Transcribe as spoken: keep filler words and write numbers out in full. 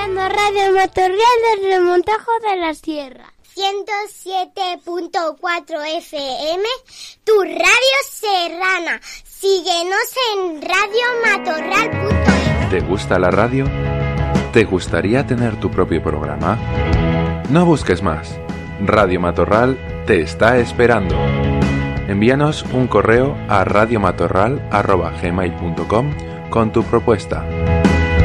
escuchando Radio Matorral del Remontajo de la Sierra. ciento siete punto cuatro F M, tu radio serrana. Síguenos en radio matorral punto es. ¿Te gusta la radio? ¿Te gustaría tener tu propio programa? No busques más. Radio Matorral te está esperando. Envíanos un correo a radiomatorral arroba gmail punto com con tu propuesta.